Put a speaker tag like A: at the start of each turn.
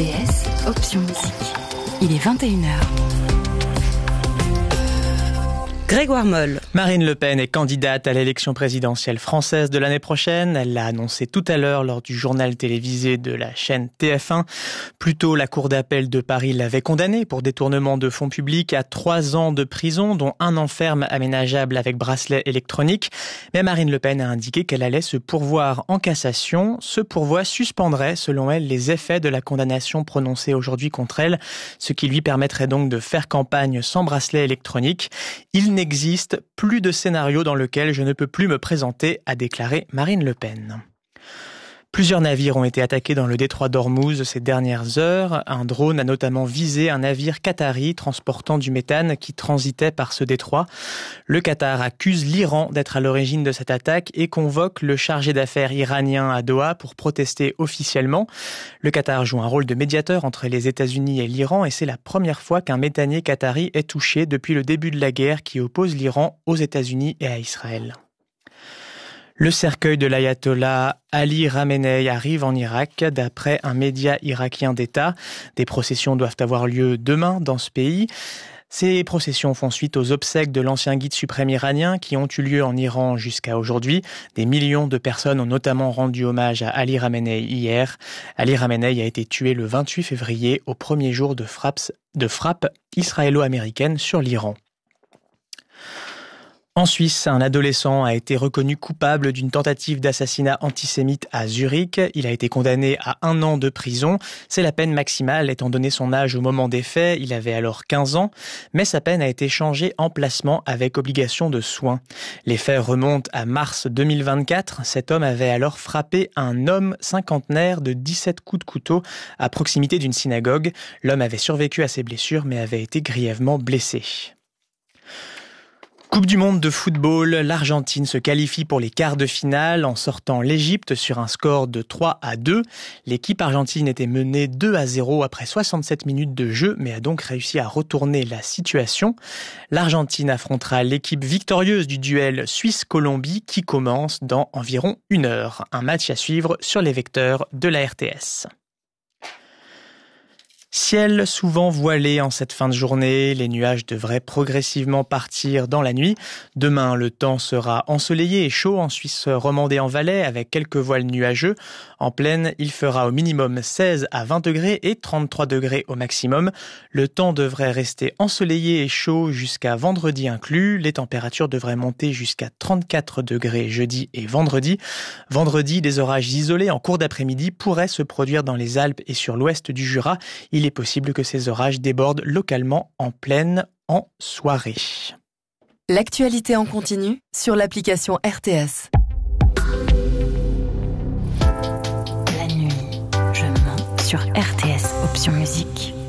A: RTS, option musique. Il est 21h. Grégoire Moll.
B: Marine Le Pen est candidate à l'élection présidentielle française de l'année prochaine. Elle l'a annoncé tout à l'heure lors du journal télévisé de la chaîne TF1. Plus tôt, la Cour d'appel de Paris l'avait condamnée pour détournement de fonds publics à 3 ans de prison, dont 1 an ferme aménageable avec bracelet électronique. Mais Marine Le Pen a indiqué qu'elle allait se pourvoir en cassation. Ce pourvoi suspendrait, selon elle, les effets de la condamnation prononcée aujourd'hui contre elle, ce qui lui permettrait donc de faire campagne sans bracelet électronique. Il n'existe plus de scénario dans lequel je ne peux plus me présenter, a déclaré Marine Le Pen. Plusieurs navires ont été attaqués dans le détroit d'Ormuz ces dernières heures. Un drone a notamment visé un navire qatari transportant du méthane qui transitait par ce détroit. Le Qatar accuse l'Iran d'être à l'origine de cette attaque et convoque le chargé d'affaires iranien à Doha pour protester officiellement. Le Qatar joue un rôle de médiateur entre les États-Unis et l'Iran et c'est la première fois qu'un méthanier qatari est touché depuis le début de la guerre qui oppose l'Iran aux États-Unis et à Israël. Le cercueil de l'ayatollah Ali Khamenei arrive en Irak, d'après un média irakien d'État. Des processions doivent avoir lieu demain dans ce pays. Ces processions font suite aux obsèques de l'ancien guide suprême iranien qui ont eu lieu en Iran jusqu'à aujourd'hui. Des millions de personnes ont notamment rendu hommage à Ali Khamenei hier. Ali Khamenei a été tué le 28 février, au premier jour de frappe israélo-américaine sur l'Iran. En Suisse, un adolescent a été reconnu coupable d'une tentative d'assassinat antisémite à Zurich. Il a été condamné à 1 an de prison. C'est la peine maximale étant donné son âge au moment des faits. Il avait alors 15 ans, mais sa peine a été changée en placement avec obligation de soins. Les faits remontent à mars 2024. Cet homme avait alors frappé un homme cinquantenaire de 17 coups de couteau à proximité d'une synagogue. L'homme avait survécu à ses blessures mais avait été grièvement blessé. Coupe du monde de football, l'Argentine se qualifie pour les quarts de finale en sortant l'Égypte sur un score de 3-2. L'équipe argentine était menée 2-0 après 67 minutes de jeu, mais a donc réussi à retourner la situation. L'Argentine affrontera l'équipe victorieuse du duel Suisse-Colombie qui commence dans environ 1 heure. Un match à suivre sur les vecteurs de la RTS. Ciel souvent voilé en cette fin de journée, les nuages devraient progressivement partir dans la nuit. Demain, le temps sera ensoleillé et chaud en Suisse romande et en Valais avec quelques voiles nuageux. En plaine, il fera au minimum 16 à 20 degrés et 33 degrés au maximum. Le temps devrait rester ensoleillé et chaud jusqu'à vendredi inclus. Les températures devraient monter jusqu'à 34 degrés jeudi et vendredi. Vendredi, des orages isolés en cours d'après-midi pourraient se produire dans les Alpes et sur l'ouest du Jura. Il est possible que ces orages débordent localement en plaine en soirée.
A: L'actualité en continu sur l'application RTS. La nuit, je mens sur RTS, option musique.